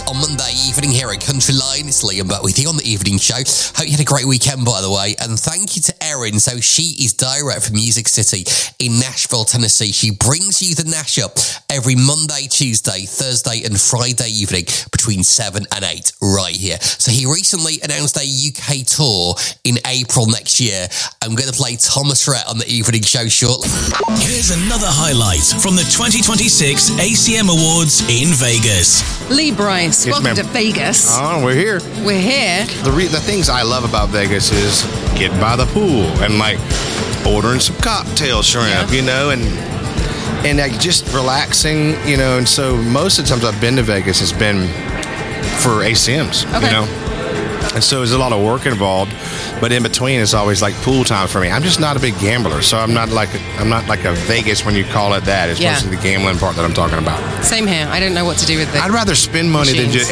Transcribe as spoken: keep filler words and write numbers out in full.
on Monday evening here at Country Line. It's Liam back with you on the evening show. Hope you had a great weekend, by the way. And thank you to Erin. So she is direct from Music City in Nashville, Tennessee. She brings you the Nash Up every Monday, Tuesday, Thursday and Friday evening between seven and eight right here. So he recently announced a U K tour in April next year. I'm going to play Thomas Rhett on the evening show shortly. Here's another highlight from the twenty twenty-six A C M Awards in Vegas. Lee Bryce, Yes, welcome ma'am. to Vegas. Oh, we're here. We're here. The re- the things I love about Vegas is getting by the pool and like ordering some cocktail shrimp, Yeah. you know, and and like just relaxing, you know. And so most of the times I've been to Vegas has been for A C Ms, Okay. you know. And so there's a lot of work involved, but in between it's always like pool time for me. I'm just not a big gambler, so I'm not like a, I'm not like a Vegas when you call it that. It's Yeah. mostly the gambling part that I'm talking about. Same here. I don't know what to do with it. I'd rather spend money than Machines. just